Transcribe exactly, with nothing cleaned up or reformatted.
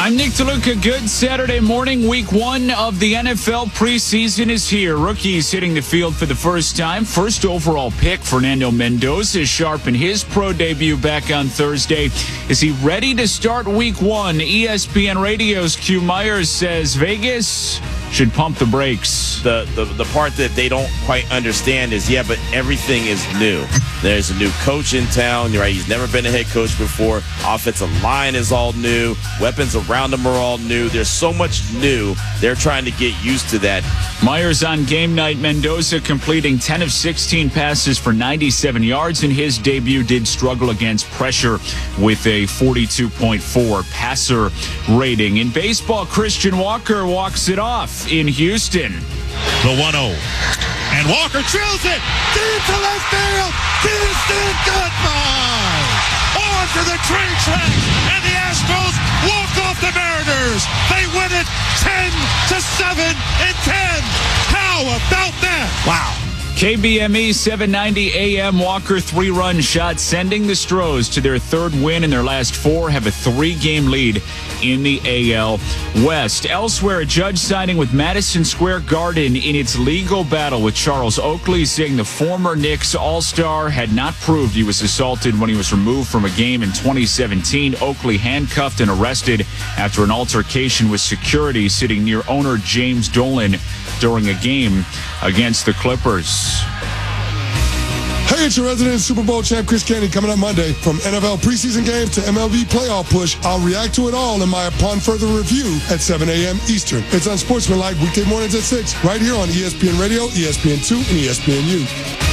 I'm Nick DeLuca. Good Saturday morning. Week one of the N F L preseason is here. Rookies hitting the field for the first time. First overall pick, Fernando Mendoza, sharpened his pro debut back on Thursday. Is he ready to start week one? E S P N Radio's Q Myers says Vegas should pump the brakes. The, the the part that they don't quite understand is, yeah, but everything is new. There's a new coach in town, right? He's never been a head coach before. Offensive line is all new. Weapons around him are all new. There's so much new. They're trying to get used to that. Myers on game night. Mendoza completing ten of sixteen passes for ninety-seven yards in his debut. Did struggle against pressure with a forty-two point four passer rating. In baseball, Christian Walker walks it off in Houston. The one oh. And Walker drills it deep to left field. Houston goodbye. On to the train tracks, and the Astros walk off the Mariners. They win it ten to seven and ten. How about that? Wow. K B M E seven ninety A M Walker three-run shot, sending the Stros to their third win in their last four, have a three-game lead in the A L West. Elsewhere, a judge siding with Madison Square Garden in its legal battle with Charles Oakley, saying the former Knicks All-Star had not proved he was assaulted when he was removed from a game in twenty seventeen. Oakley handcuffed and arrested after an altercation with security sitting near owner James Dolan during a game against the Clippers. Hey, it's your resident Super Bowl champ, Chris Canty, coming up Monday. From N F L preseason games to M L B playoff push, I'll react to it all in my Upon Further Review at seven a.m. Eastern. It's Unsportsmanlike weekday mornings at six, right here on E S P N Radio, E S P N two, and E S P N U.